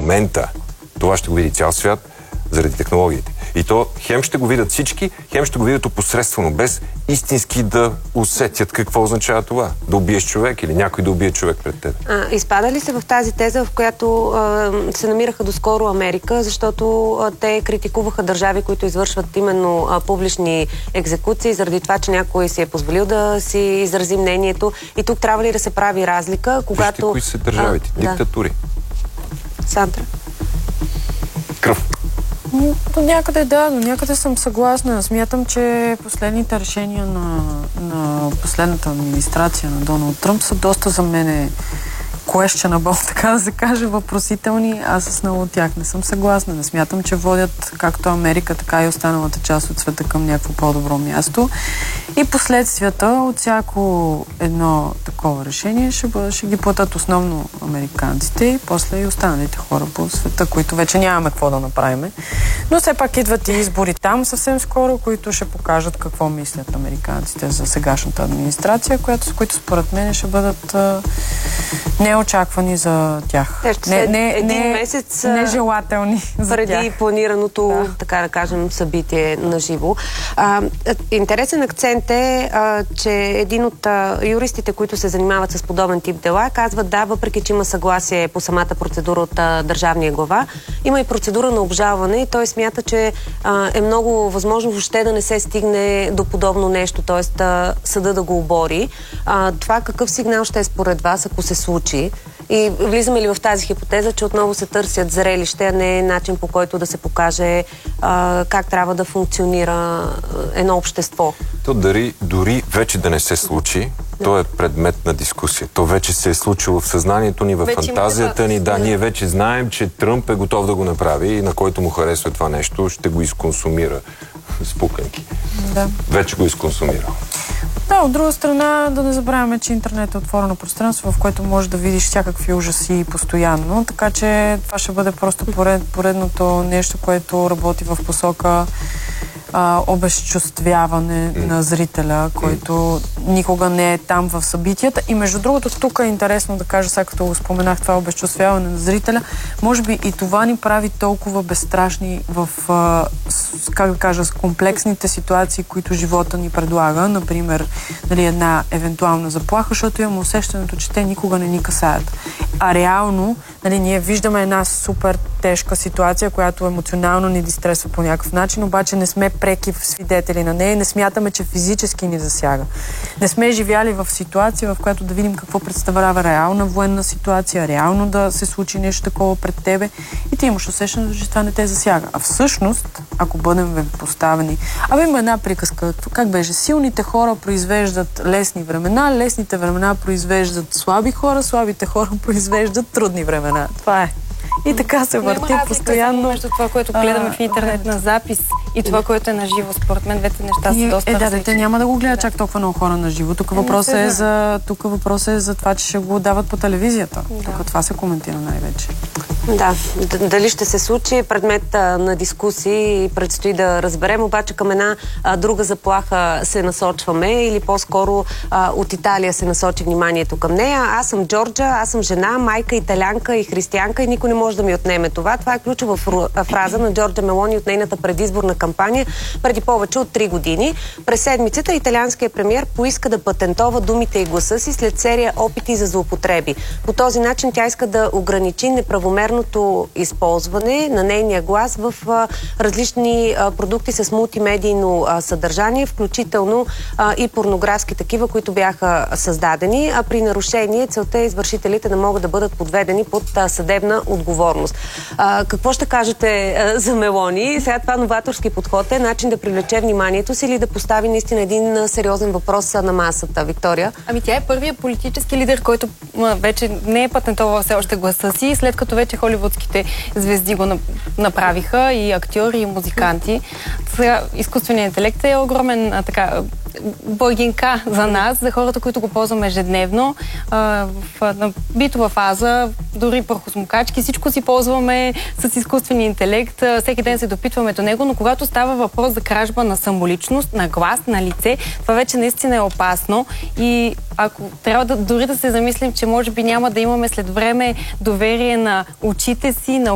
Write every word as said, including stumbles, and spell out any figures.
момента това ще го види цял свят заради технологиите. И то хем ще го видят всички, хем ще го видят опосредствено, без истински да усетят какво означава това. Да убиеш човек или някой да убие човек пред теб. А, изпада ли се в тази теза, в която а, се намираха доскоро Америка, защото а, те критикуваха държави, които извършват именно а, публични екзекуции, заради това, че някой си е позволил да си изрази мнението. И тук трябва ли да се прави разлика, когато... Вижте кои са държавите. А, диктатури. Да. Сандра? Кръв. До някъде да, до някъде съм съгласна. Смятам, че последните решения на, на последната администрация на Доналд Тръмп са доста за мене questionable, така да се каже, въпросителни. Аз с много от тях не съм съгласна. Не смятам, че водят както Америка, така и останалата част от света към някакво по-добро място. И последствията от всяко едно такова решение ще, бъде, ще ги платят основно американците и после и останалите хора по света, които вече нямаме какво да направим. Но все пак идват и избори там съвсем скоро, които ще покажат какво мислят американците за сегашната администрация, която, с които според мен ще бъдат а, неочаквани за тях. Те ще не, не, един не, месец нежелателни за преди тях. планираното, да. така да кажем, събитие на живо. А, интересен акцент е, а, че един от а, юристите, които се занимават с подобен тип дела, казват да, въпреки че има съгласие по самата процедура от а, държавния глава, има и процедура на обжалване и той смята, че а, е много възможно въобще да не се стигне до подобно нещо, т.е. съда да го обори. А, това какъв сигнал ще е според вас, ако се случи? И влизаме ли в тази хипотеза, че отново се търсят зрелище, а не начин, по който да се покаже а, как трябва да функционира едно общество? То дори, дори вече да не се случи, да. То е предмет на дискусия. То вече се е случило в съзнанието ни, в вече фантазията ни. Да, да, ние вече знаем, че Тръмп е готов да го направи и на който му харесва това нещо, ще го изконсумира с пуканки. Да. Вече го изконсумира. Да, от друга страна, да не забравяме, че интернет е отворено пространство, в което можеш да видиш всякакви ужаси постоянно, така че това ще бъде просто поред, поредното нещо, което работи в посока а, обезчувствяване mm. на зрителя, който mm. никога не е там в събитията. И между другото, тук е интересно да кажа, сега като го споменах, това обезчувствяване на зрителя, може би и това ни прави толкова безстрашни в, а, с, как да кажа, с комплексните ситуации, които живота ни предлага. Например, нали, една евентуална заплаха, защото имам усещането, че те никога не ни касаят. А реално, нали, ние виждаме една супер тежка ситуация, която емоционално ни дистресва по някакъв начин, обаче не сме преки свидетели на нея и не смятаме, че физически ни засяга. Не сме живяли в ситуация, в която да видим какво представлява реална военна ситуация, реално да се случи нещо такова пред тебе и ти имаш усещането, че това не те засяга. А всъщност, ако бъдем поставени... Абе има една приказка, как беше? Силните хора произвеждат лесни времена, лесните времена произвеждат слаби хора, слабите хора произвеждат трудни времена. Това е. И така се върти постоянно. Между това, което гледаме в интернет на запис и това, което е на живо. Според мен двете неща са доста е, да, различни. Те няма да го гледат чак толкова много хора на живо. Тук въпросът е за, тук въпросът е за това, че ще го дават по телевизията. Да. Тук това се коментира най-вече. Да, дали ще се случи, предмет на дискусии предстои да разберем, обаче към една а, друга заплаха се насочваме или по-скоро а, от Италия се насочи вниманието към нея. Аз съм Джорджа, аз съм жена, майка, италянка и християнка и никой не може да ми отнеме това. Това е ключова фраза на Джорджа Мелони от нейната предизборна кампания преди повече от три години. През седмицата италианският премиер поиска да патентова думите и гласа си след серия опити за злоупотреби. По този начин тя иска да ограничи неправомерно използване на нейния глас в а, различни а, продукти с мултимедийно а, съдържание, включително а, и порнографски такива, които бяха създадени, а при нарушение целта е извършителите да могат да бъдат подведени под а, съдебна отговорност. А, какво ще кажете а, за Мелони? Сега това новаторски подход е начин да привлече вниманието си или да постави наистина един а, сериозен въпрос а, на масата. Виктория? Ами тя е първият политически лидер, който а, вече не е патентовал все още гласа си, след като вече холивудските звезди го направиха, и актьори, и музиканти. Сега, изкуственият интелект е огромен а, така, бойгинка за нас, за хората, които го ползваме ежедневно. А, в, на битова фаза, дори прахосмокачки, всичко си ползваме с изкуствения интелект. А, всеки ден се допитваме до него, но когато става въпрос за кражба на самоличност, на глас, на лице, това вече наистина е опасно и ако трябва да, дори да се замислим, че може би няма да имаме след време доверие на очите си, на